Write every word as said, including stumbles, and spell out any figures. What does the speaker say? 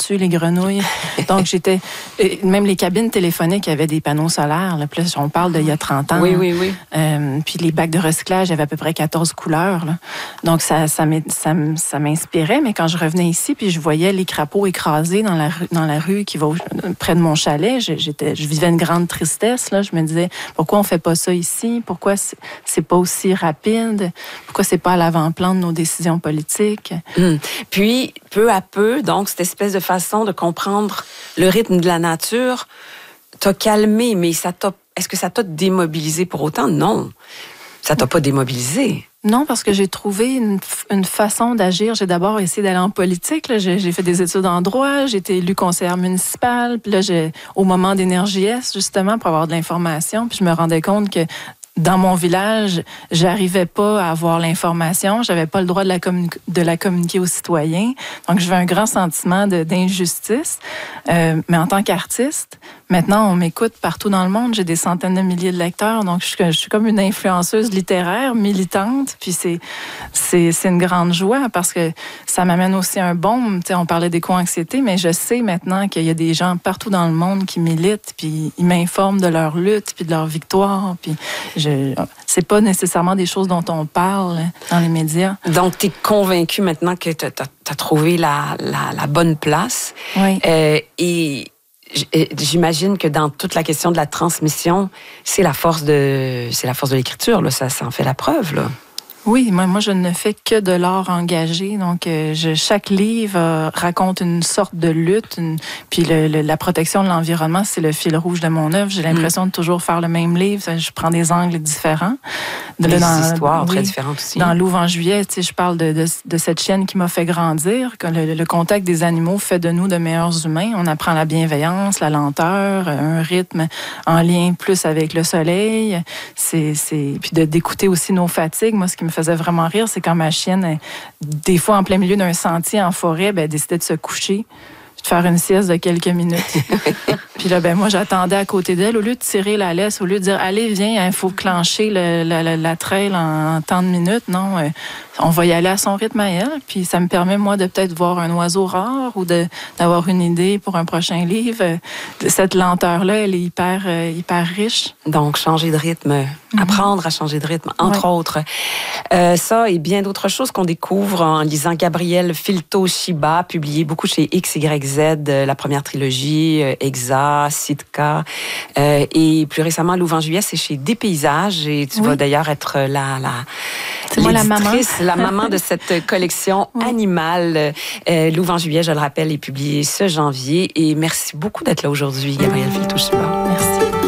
tortues, les grenouilles. Donc, j'étais... Même les cabines téléphoniques avaient des panneaux solaires. Là. Puis là, on parle d'il y a trente ans. Oui, oui, oui. Euh, puis les bacs de recyclage, il y avait à peu près quatorze couleurs. Là. Donc, ça, ça, ça, ça m'inspirait. Mais quand je revenais ici, puis je voyais les crapauds écrasés dans la rue, dans la rue qui va au, près de mon chalet, j'étais, je vivais une grande tristesse. Là. Je me disais, pourquoi on fait pas ça ici? Pourquoi c'est, c'est pas aussi rapide? Pourquoi c'est pas à l'avant-plan de nos décisions politiques? Hum. Puis, peu à peu, donc, cette espèce de façon de comprendre le rythme de la nature t'a calmé, mais ça t'a, est-ce que ça t'a démobilisé pour autant? Non. Ça t'a pas démobilisé. Non, parce que j'ai trouvé une, une façon d'agir. J'ai d'abord essayé d'aller en politique. Là. J'ai, j'ai fait des études en droit, j'ai été élue conseillère municipale. Puis là, j'ai, au moment d'Énergie S, justement, pour avoir de l'information, puis je me rendais compte que dans mon village, j'arrivais pas à avoir l'information, j'avais pas le droit de la, communi- de la communiquer aux citoyens. Donc, j'avais un grand sentiment de, d'injustice. Euh, mais en tant qu'artiste, maintenant, on m'écoute partout dans le monde. J'ai des centaines de milliers de lecteurs. Donc, je suis, je suis comme une influenceuse littéraire, militante. Puis, c'est, c'est, c'est une grande joie parce que ça m'amène aussi un baume. Tu sais, on parlait d'éco-anxiété, mais je sais maintenant qu'il y a des gens partout dans le monde qui militent, puis ils m'informent de leur lutte, puis de leur victoire. Puis, Je, c'est pas nécessairement des choses dont on parle dans les médias. Donc, tu es convaincu maintenant que tu as trouvé la, la, la bonne place. Oui. Euh, et j'imagine que dans toute la question de la transmission, c'est la force de, c'est la force de l'écriture. Là. Ça, ça en fait la preuve. Là. Oui, moi, moi, je ne fais que de l'art engagé. Donc, euh, je, chaque livre euh, raconte une sorte de lutte. Une, puis le, le, la protection de l'environnement, c'est le fil rouge de mon œuvre. J'ai l'impression mmh. de toujours faire le même livre. Je prends des angles différents. De des dans, histoires oui, très différentes aussi. Dans Louve en juillet, tu sais, je parle de, de, de cette chienne qui m'a fait grandir. Que le, le contact des animaux fait de nous de meilleurs humains. On apprend la bienveillance, la lenteur, un rythme en lien plus avec le soleil. C'est, c'est... Puis de, d'écouter aussi nos fatigues. Moi, ce qui me faisait vraiment rire, c'est quand ma chienne, elle, des fois en plein milieu d'un sentier en forêt, ben, elle décidait de se coucher, de faire une sieste de quelques minutes. Puis là, ben moi, j'attendais à côté d'elle. Au lieu de tirer la laisse, au lieu de dire « Allez, viens, il faut clencher le, la, la, la trail en, en tant de minutes », non, euh, on va y aller à son rythme à elle. Puis ça me permet, moi, de peut-être voir un oiseau rare ou de, d'avoir une idée pour un prochain livre. Cette lenteur-là, elle est hyper, euh, hyper riche. Donc, changer de rythme, mm-hmm. apprendre à changer de rythme, entre ouais. autres. Euh, ça et bien d'autres choses qu'on découvre en lisant Gabriel Filto-Shiba, publié beaucoup chez X Y Z, la première trilogie, Exa, Sitka, euh, et plus récemment, Louve en juillet, c'est chez Des Paysages, et tu oui. vas d'ailleurs être la, la, c'est moi la maman. la maman de cette collection oui. animale. Euh, Louve en juillet, je le rappelle, est publié ce janvier, et merci beaucoup d'être là aujourd'hui, Gabriel Filto-Shiba. Merci.